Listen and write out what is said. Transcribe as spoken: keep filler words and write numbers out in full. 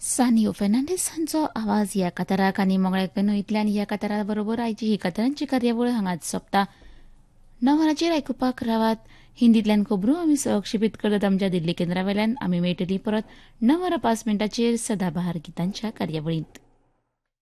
सानियो फेर्नांडीस हांचो आवाज ह्या काताराक आनी मोगळ्याक इतल्यान ह्या कातारा बरोबर आयची ही कातारांची कार्यावळ हांगाच सोंपता. णवराचेर आयकुपाक रावात. हिंदींतल्यान खबरो आमी संक्षिपीत करतात आमच्या दिल्ली केंद्रा वयल्यान. आमी मेळटली परत णव वरां पांच मिनटांचेर सदाबहार गितांच्या कार्यावळींत.